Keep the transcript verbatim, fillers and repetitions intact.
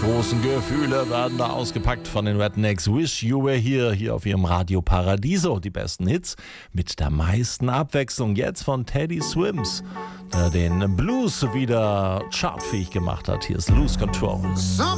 großen Gefühle werden da ausgepackt von den Rednecks. Wish You Were Here, hier auf ihrem Radio Paradiso. Die besten Hits mit der meisten Abwechslung. Jetzt von Teddy Swims, der den Blues wieder chartfähig gemacht hat. Hier ist Lose Control.